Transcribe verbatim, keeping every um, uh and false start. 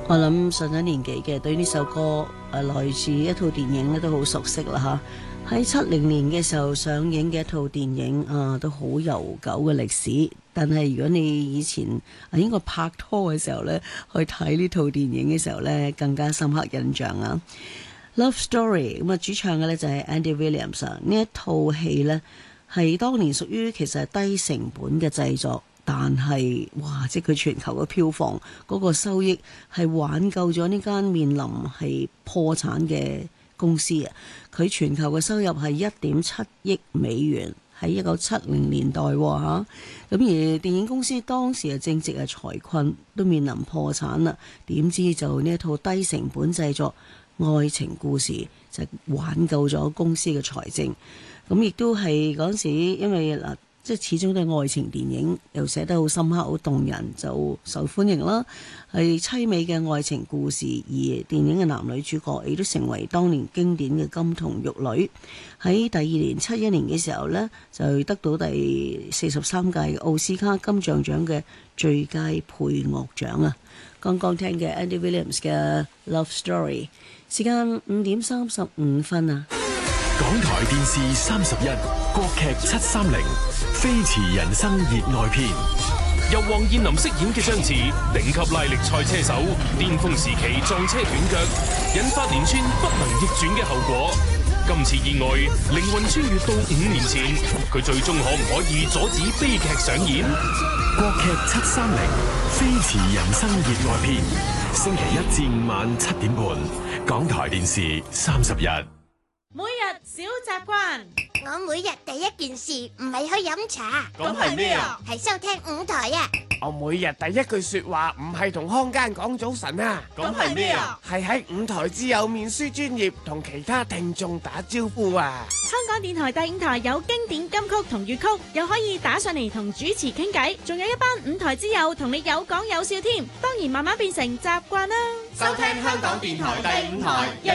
我諗上咗年紀嘅對呢首歌誒來自一套電影咧都好熟悉啦嚇，喺七零年嘅時候上映嘅一套電影啊，都好悠久嘅歷史。但係如果你以前啊應該拍拖嘅時候咧去睇呢套電影嘅時候咧，更加深刻印象啊。Love Story 咁啊，主唱嘅咧就係 Andy Williams 啊。呢一套戲咧係當年屬於其實係低成本嘅製作。但係，哇！即係佢全球嘅票房嗰個收益係挽救咗呢間面臨係破產嘅公司啊！佢全球嘅收入係一點七億美元，喺一九七零年代嚇。咁而電影公司當時啊正值係財困，都面臨破產啦。點知就呢一套低成本製作愛情故事就挽救咗公司嘅財政。咁亦都係嗰陣時，因為嗱。即係始終都係愛情電影，又寫得好深刻、好動人，就受歡迎啦。係凄美嘅愛情故事，而電影嘅男女主角亦都成為當年經典嘅金童玉女。喺第二年七一年嘅時候呢，就得到第四十三屆奧斯卡金像獎嘅最佳配樂獎啊！剛剛聽嘅 Andy Williams 嘅 Love Story， 時間五點三十五分啊！ 港台電視三十一，國劇七三零，飛馳人生熱愛篇， 由黃燕琳飾演嘅張弛，頂級拉力賽車手，巔峰時期撞車斷腳，引發連串不能逆轉嘅後果。今次意外，靈魂穿越到五年前，佢最終可唔可以阻止悲劇上演？ 國劇七三零，飛馳人生熱愛篇，星期一至五晚七點半，港台電視三十一。 每日小習慣， 我每日第一件事唔係去飲茶， 咁係咩啊？ 係收聽五台啊！ 我每日第一句說話唔係同康間講早晨啊， 咁係咩啊？ 係喺五台之友面書專頁同其他聽眾打招呼啊！ 香港電台第五台有經典金曲同粵曲，又可以打上嚟同主持傾偈，仲有一班五台之友同你有講有笑添，當然慢慢變成習慣啦。 收聽香港電台第五台。